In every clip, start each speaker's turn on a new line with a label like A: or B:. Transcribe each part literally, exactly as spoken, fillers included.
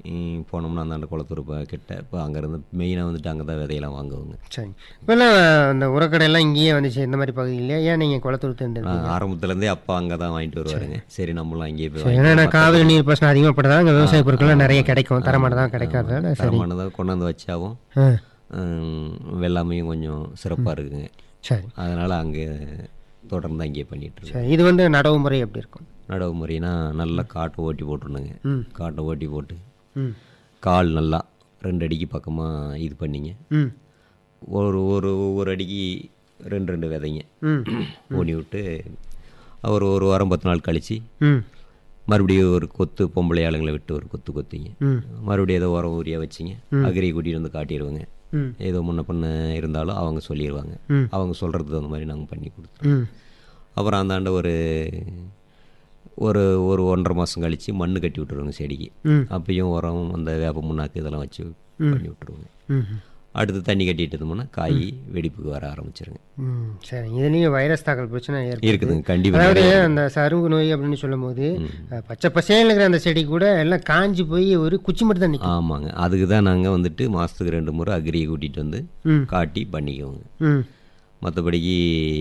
A: போனோம்னா அந்தாண்ட குளத்தூர் ப கிட்ட. இப்போ அங்கேருந்து மெயினாக வந்துட்டு அங்கே தான் விதையெல்லாம் வாங்குவோங்க.
B: சரி. இப்போல்லாம் அந்த உரக்கடையெல்லாம் இங்கேயே வந்துச்சு இந்த மாதிரி பகுதியில. ஏன் நீங்கள் குளத்தூர்
A: நான்
B: தேர்ந்தெடுத்தீங்க?
A: ஆரம்பத்துலேருந்தே அப்பா அங்கே தான் வாங்கிட்டு வருவாருங்க. சரி நம்மளும் அங்கேயே போய்
B: சரி, ஏன்னா
A: வாங்கிக்கலாம்.
B: காவிரி
A: மற்றபடி
B: நீர் பாசனம் அதிகமாக அங்கே விவசாய பொருட்கள்லாம் நிறைய கிடைக்கும், தரமானதாக கிடைக்காதனால. சரி.
A: தரமானதாக கொண்டாந்து வச்சாவும்
B: ஆ
A: ஹம், வெள்ளாமையும் கொஞ்சம் சிறப்பாக இருக்குங்க.
B: சரி
A: அதனால் அங்கே தொடர்ந்து அங்கேயே பண்ணிகிட்ருக்கோம்.
B: சரி. இது வந்து நடவு முறை எப்படி இருக்கும்?
A: நடவு முறைனா நல்லா காட்டை ஓட்டி போட்டுருணுங்க.
B: ம்
A: காட்டை ஓட்டி போட்டு
B: ம்
A: கால் நல்லா ரெண்டு அடிக்கு பக்கமாக இது பண்ணிங்க.
B: ம்
A: ஒரு ஒரு ஒவ்வொரு அடிக்கு ரெண்டு ரெண்டு விதைங்க
B: ம்
A: ஊனி விட்டு ஒரு ஒரு வாரம் பத்து நாள் கழித்து
B: ம்
A: மறுபடியும் ஒரு கொத்து பொம்பளை ஆளுங்களை விட்டு ஒரு கொத்து கொத்திங்க.
B: ம்
A: மறுபடியும் ஏதோ உரம் ஊரியா வச்சிங்க. அகரியை கூட்டிகிட்டு வந்து காட்டிடுவாங்க.
B: ம்
A: ஏதோ முன்ன பண்ண இருந்தாலும் அவங்க சொல்லிடுவாங்க.
B: ம்
A: அவங்க சொல்கிறது அந்த மாதிரி நாங்கள் பண்ணி கொடுத்துருவோம்.
B: ம்
A: அப்புறம் அந்தாண்ட ஒரு ஒரு ஒரு ஒன்றரை மாதம் கழித்து மண் கட்டி விட்டுருவாங்க செடிக்கு.
B: ம்
A: அப்பயும் உரம் அந்த வேப்ப முன்னாக்கு இதெல்லாம் வச்சு பண்ணி விட்டுருவாங்க.
B: ம்
A: அடுத்து தண்ணி கட்டிட்டு இருந்தோம்னா காய் வெடிப்புக்கு வர ஆரம்பிச்சிருங்க.
B: ம் சரி. இதுலேயும் வைரஸ் தாக்கல் பிரச்சனை ஏற்படுது.
A: இருக்குதுங்க கண்டிப்பாக.
B: அதாவது அந்த சருகு நோய் அப்படின்னு சொல்லும்போது அஹ், பச்சை பசேல்னு இருக்கிற அந்த செடி கூட எல்லாம் காஞ்சி போய் ஒரு குச்சி மட்டும் தான் நிற்கும்.
A: ஆமாங்க. அதுக்கு தான் நாங்கள் வந்துட்டு மாதத்துக்கு ரெண்டு முறை அக்ரியை கூட்டிகிட்டு வந்து
B: ம்
A: காட்டி பண்ணிக்குவோங்க.
B: ம்
A: மற்றபடிக்கு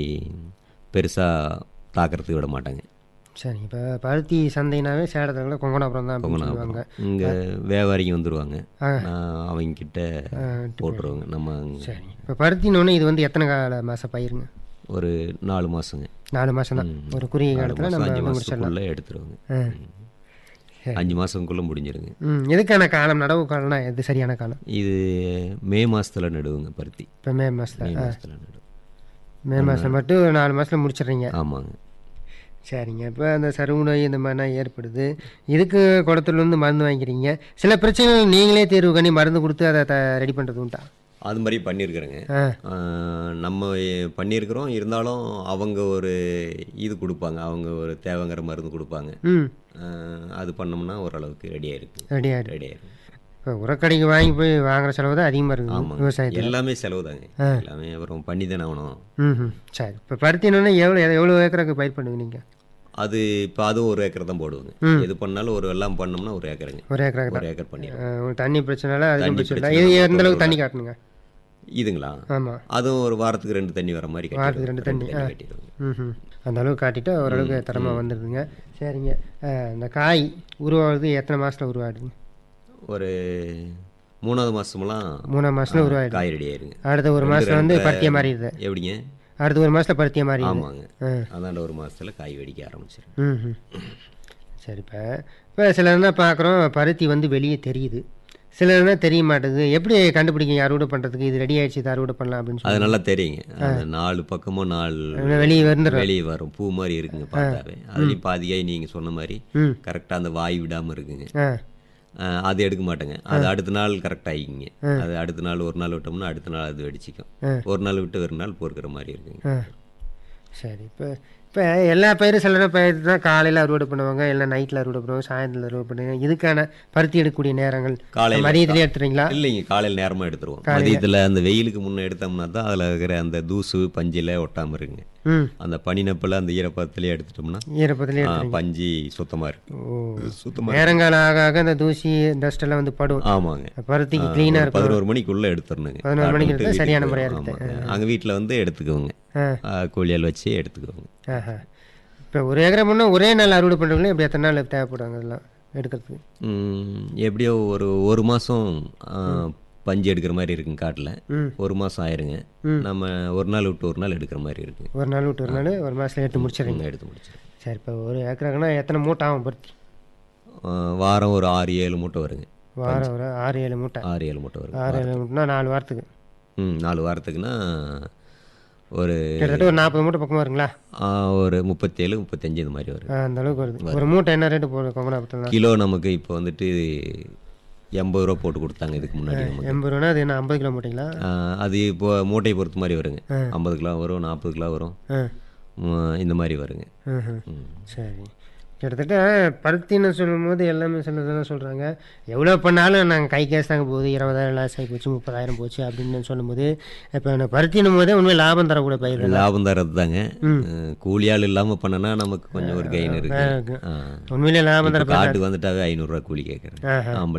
A: பெருசாக தாக்கிறதுக்கு விட மாட்டாங்க.
B: சரி. இப்போ பருத்தி சந்தைனாவே சேலத்தில் கூட கொங்கனாபுரம் தான் அப்படின்னு சொல்லுவாங்க.
A: இங்கே வியாபாரிங்க வந்துடுவாங்க.
B: ஆ.
A: நான் அவங்கக்கிட்ட போட்டுருவாங்க. நம்ம
B: சரி. இப்போ பருத்தினோடனே இது வந்து எத்தனை கால மாதம் பயிருங்க?
A: ஒரு நாலு மாதங்க
B: நாலு மாதம் தான். ஒரு குறுகிய காலத்தில் நம்ம
A: அஞ்சு
B: வந்து முடிச்சிடலாம்.
A: மாதத்துக்குள்ளே எடுத்துருவாங்க.
B: ஆ.
A: அஞ்சு மாதத்துக்குள்ளே முடிஞ்சிருங்க.
B: ம் எதுக்கான காலம், நடவு காலம்னா எது சரியான காலம்?
A: இது மே மாதத்தில் நடுவுங்க பருத்தி.
B: இப்போ மே மாதத்தில்
A: மே மாதத்தில் நடுவு.
B: மே மாதம் மட்டும் ஒரு நாலு மாதத்தில் முடிச்சிடுறீங்க.
A: ஆமாங்க.
B: சரிங்க. இப்போ அந்த சருகு நோய் இந்த மாதிரிலாம் ஏற்படுது. இதுக்கு குளத்துலேருந்து மருந்து வாங்கிக்கிறீங்க. சில பிரச்சனைகள் நீங்களே தேர்வு பண்ணி மருந்து கொடுத்து அதை த ரெடி பண்ணுறது உண்டா?
A: அது மாதிரி பண்ணியிருக்கிறேங்க.
B: ஆ
A: ஆஹ் நம்ம பண்ணியிருக்கிறோம். இருந்தாலும் அவங்க ஒரு இது கொடுப்பாங்க. அவங்க ஒரு தேவைங்கிற மருந்து கொடுப்பாங்க.
B: ம்
A: ஆஹ் அது பண்ணோம்னா ஓரளவுக்கு ரெடி ஆயிருக்கு.
B: ரெடி ஆகிடும்.
A: ரெடி ஆயிருக்கு.
B: இப்போ உரக்கடைக்கு வாங்கி போய் வாங்குற செலவு தான் அதிகமாக இருக்குது
A: ஆமாங்க.
B: விவசாயத்தில்.
A: எல்லாமே செலவு தாங்க. எல்லாமே அப்புறம் பண்ணி தானே ஆகணும்.
B: ம் ம் சரி. இப்போ பருத்தினோடனே எவ்வளோ எவ்வளோ ஏக்கருக்கு பயிர் பண்ணுவீங்க நீங்கள்?
A: அது இப்போ அதுவும் ஒரு ஏக்கர் தான் போடுவோங்க. எது பண்ணாலும் ஒரு வெள்ளாம் பண்ணோம்னா ஒரு ஏக்கருங்க.
B: ஒரு ஏக்கருக்கு
A: ஒரு ஏக்கர் பண்ணிடுவோம்.
B: தான். உங்களுக்கு தண்ணி பிரச்சனைனால அதிகம்
A: தண்ணி
B: பிரச்சனை இல்லை.
A: பிரச்சனை
B: இது
A: இல்லை.
B: எந்த அளவுக்கு தண்ணி காட்டணுங்க?
A: இதுங்களா?
B: ஆமாம்,
A: அதுவும் ஒரு வாரத்துக்கு ரெண்டு தண்ணி வர மாதிரி
B: வாரத்துக்கு ரெண்டு தண்ணி. ஆ
A: கட்டிடுவோங்க.
B: ம் ம் அந்த அளவுக்கு காட்டிட்டு ஓரளவுக்கு தரமாக வந்துடுதுங்க. சரிங்க. அஹ், இந்த காய் உருவாகுது எத்தனை மாதத்தில் உருவாடுங்க?
A: ஒரு மூணாவது மாதமெல்லாம்
B: மூணாம் மாதத்தில் உருவாயிடுது.
A: காய் ரெடி ஆயிருங்க.
B: அடுத்த ஒரு மாதத்தில் வந்து பருத்தியை மாறிடுது.
A: எப்படிங்க?
B: அடுத்த ஒரு மாதத்தில் பருத்தியை மாறிடுது.
A: ஆமாங்க.
B: ஆ
A: அதாண்ட ஒரு மாதத்தில் காய் வெடிக்க ஆரம்பிச்சிடும்.
B: ம் ம் சரி. இப்போ இப்போ சில என்ன பார்க்குறோம், பருத்தி வந்து வெளியே தெரியுது, சிலர்னா தெரிய மாட்டேங்குது. எப்படி கண்டுபிடிக்கிங்க அறுவடை பண்ணுறதுக்கு இது ரெடி ஆயிடுச்சு, இது அறுவடை பண்ணலாம் அப்படின்னு
A: அது
B: சொல்லி?
A: நல்லா தெரியுங்க. அந்த நாலு பக்கமும் நாலு
B: வெளியே வந்துடும்.
A: வெளியே வரும். பூ மாதிரி இருக்குங்க பார்த்தாவே. அதுலேயும் பாதியாய் நீங்கள் சொன்ன மாதிரி
B: ம்
A: கரெக்டாக அந்த வாய் விடாமல் இருக்குங்க.
B: ஆ
A: அஹ் அது எடுக்க மாட்டேங்க. அது அடுத்த நாள் கரெக்டாக ஆகிக்குங்க. அது அடுத்த நாள் ஒரு நாள் விட்டோம்னா அடுத்த நாள் அது வெடிச்சிக்கும். ஒரு நாள் விட்டு ஒரு நாள் பொறுக்கிற மாதிரி இருக்குங்க.
B: ஆ சரி. இப்போ இப்போ எல்லா பயிரும் சில பயிர் தான் காலையில் அறுவடை பண்ணுவாங்க, இல்லை நைட்டில் அறுவடை பண்ணுவாங்க, சாயந்தரம் அறுவடை பண்ணுவாங்க. இதுக்கான பருத்தி எடுக்கக்கூடிய நேரங்கள்
A: காலையில்
B: மதியத்திலே எடுத்துறீங்களா?
A: இல்லைங்க, காலையில் நேரமாக எடுத்துருவோம். மதியத்தில் அந்த வெயிலுக்கு முன்னே எடுத்தோம்னா தான் அதில் இருக்கிற அந்த தூசு பஞ்சில் ஒட்டாமல் இருக்குங்க.
B: ம்
A: அந்த பனிநப்பில் அந்த ஈரப்பதத்துலேயே எடுத்துட்டோம்னா
B: ஈரப்பத்திலே
A: ஆ,
B: எடுத்துறீங்க.
A: பஞ்சு சுத்தமாக இருக்கு.
B: ஓ
A: சுத்தமாக
B: நேரங்காலம் ஆக ஆக அந்த தூசி டஸ்ட் எல்லாம் வந்து படும்.
A: ஆமாங்க.
B: பருத்திக்கு க்ளீனாக இருக்கும்.
A: பதினோரு மணிக்குள்ளே எடுத்துடணுங்க.
B: பதினோரு மணிக்கு
A: விட்டு
B: எடுத்தா சரியான
A: வீட்டுக்கு
B: முறையாக
A: போய்-
B: இருக்குது.
A: ஆமாங்க. அங்கே வீட்டில் வந்து எடுத்துக்குவோங்க.
B: ஆ
A: ஆ, கூலியால் வச்சு எடுத்துக்குவோங்க.
B: ஆஹா. இப்போ ஒரு ஏக்கரை முன்னே ஒரே நாள் அறுவடை பண்ணுறவங்களே இப்படி எத்தனை நாள் தேவைப்படுவாங்க அதெல்லாம் எடுக்கிறதுக்கு?
A: ம், எப்படியோ ஒரு ஒரு மாதம் பஞ்சு எடுக்கிற மாதிரி இருக்குங்க காட்டில்.
B: ம்
A: ஒரு மாதம் ஆயிருங்க.
B: ம்.
A: நம்ம ஒரு நாள் விட்டு ஒரு நாள் எடுக்கிற மாதிரி இருக்குங்க.
B: ஒரு நாள் விட்டு ஒரு நாள் ஒரு மாதத்தில் எடுத்து முடிச்சிடுறீங்க.
A: நீங்கள் எடுத்து முடிச்சிடும்.
B: சரி. இப்போ ஒரு ஏக்கராக்குன்னா எத்தனை மூட்டை ஆகும் பருத்தி?
A: வாரம் ஒரு ஆறு ஏழு மூட்டை வருங்க.
B: வாரம் ஒரு ஆறு ஏழு மூட்டை.
A: ஆறு ஏழு மூட்டை வருங்க.
B: ஆறு ஏழு மூட்டைனா நாலு வாரத்துக்கு
A: ம் நாலு வாரத்துக்குன்னா ஒரு
B: கிட்டத்தட்ட ஒரு நாற்பது மூட்டை பக்கம் வருங்களா?
A: ஆ, ஒரு முப்பத்தேழு முப்பத்தஞ்சு இந்த மாதிரி வருங்க.
B: ஆ, அந்த அளவுக்கு வருது. ஒரு மூட்டை என்ன ரேட்டு போகுது கொங்கனாபுரத்தில்?
A: கிலோ நமக்கு இப்போ வந்துட்டு எண்பது ரூபா போட்டு கொடுத்தாங்க இதுக்கு முன்னாடி நமக்கு.
B: எண்பது ரூபா. அது என்ன ஐம்பது கிலோ மூட்டைங்களா?
A: ஆ, அது இப்போ மூட்டையை பொறுத்த மாதிரி வருங்க. ஐம்பது கிலோ வரும், நாற்பது கிலோ வரும்,
B: ஆ
A: ம், இந்த மாதிரி வருங்க.
B: ம்
A: ம்.
B: சரி. கிட்டத்தட்ட பருத்தின்னு சொல்லும்போது எல்லாமே சிலதெல்லாம் சொல்கிறாங்க, எவ்வளோ பண்ணாலும் நாங்கள் கை கேஸ் தாங்க போகுது, இருபதாயிரம் லாஸ் ஆகி போச்சு, முப்பதாயிரம் போச்சு அப்படின்னு சொல்லும்போது, இப்போ நான் பருத்தினும் போதே உண்மையாக லாபம் தரக்கூடிய பயிர் தான்.
A: லாபம் தரது தாங்க. கூலியால் இல்லாமல் பண்ணனா நமக்கு கொஞ்சம் ஒரு கெயின் இருக்கு.
B: இருக்கு.
A: ஆ.
B: உண்மையிலே லாபம்
A: இப்ப
B: தர பயிர்.
A: காட்டுக்கு வந்துட்டாவே ஐநூறுரூவா கூலி கேட்குறேன்.
B: ஆஹா.
A: ஆம்பளை